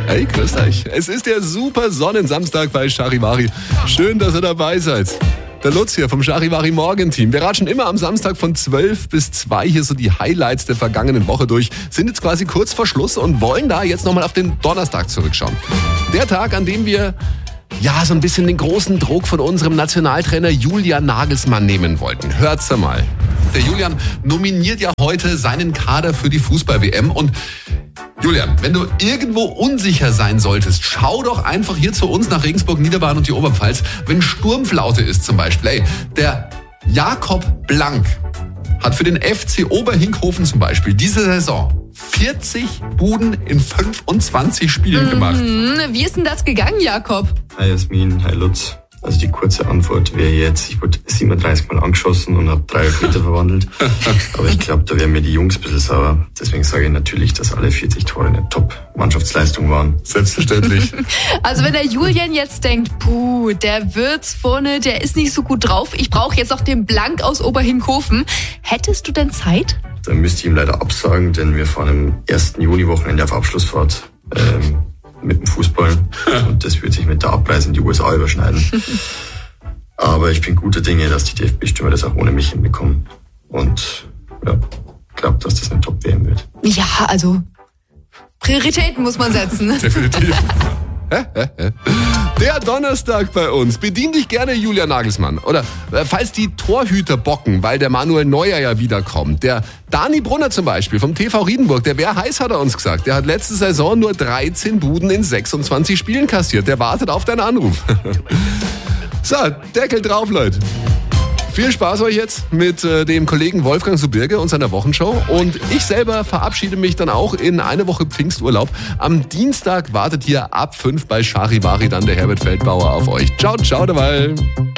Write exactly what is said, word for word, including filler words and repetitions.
Hey, grüßt euch. Es ist der super Sonnensamstag bei Charivari. Schön, dass ihr dabei seid. Der Lutz hier vom Charivari Morgenteam. Wir ratschen immer am Samstag von zwölf bis zwei hier so die Highlights der vergangenen Woche durch. Sind jetzt quasi kurz vor Schluss und wollen da jetzt nochmal auf den Donnerstag zurückschauen. Der Tag, an dem wir ja so ein bisschen den großen Druck von unserem Nationaltrainer Julian Nagelsmann nehmen wollten. Hört's mal. Der Julian nominiert ja heute seinen Kader für die Fußball-W M und Julian, wenn du irgendwo unsicher sein solltest, schau doch einfach hier zu uns nach Regensburg, Niederbayern und die Oberpfalz, wenn Sturmflaute ist zum Beispiel. Ey, der Jakob Blank hat für den F C Oberhinkhofen zum Beispiel diese Saison vierzig Buden in fünfundzwanzig Spielen mhm. gemacht. Wie ist denn das gegangen, Jakob? Hi Jasmin, hi Lutz. Also die kurze Antwort wäre jetzt, ich wurde siebenunddreißig Mal angeschossen und habe drei Meter verwandelt. Aber ich glaube, da wären mir die Jungs ein bisschen sauer. Deswegen sage ich natürlich, dass alle vierzig Tore eine Top-Mannschaftsleistung waren. Selbstverständlich. Also wenn der Julian jetzt denkt, puh, der Wirtz vorne, der ist nicht so gut drauf, ich brauche jetzt noch den Blank aus Oberhinkhofen. Hättest du denn Zeit? Dann müsste ich ihm leider absagen, denn wir fahren am ersten Juni-Wochenende auf Abschlussfahrt. Ähm, mit dem Fußball und das wird sich mit der Abreise in die U S A überschneiden. Aber ich bin guter Dinge, dass die D F B-Stürmer das auch ohne mich hinbekommen und ja, glaube, dass das eine Top-W M wird. Ja, also Prioritäten muss man setzen. Definitiv. Der Donnerstag bei uns. Bedien dich gerne, Julian Nagelsmann. Oder äh, falls die Torhüter bocken, weil der Manuel Neuer ja wiederkommt. Der Dani Brunner zum Beispiel vom T V Riedenburg, der wäre heiß, hat er uns gesagt. Der hat letzte Saison nur dreizehn Buden in sechsundzwanzig Spielen kassiert. Der wartet auf deinen Anruf. So, Deckel drauf, Leute. Viel Spaß euch jetzt mit äh, dem Kollegen Wolfgang Subirge und seiner Wochenshow. Und ich selber verabschiede mich dann auch in eine Woche Pfingsturlaub. Am Dienstag wartet hier ab fünf bei Charivari dann der Herbert Feldbauer auf euch. Ciao, ciao dabei.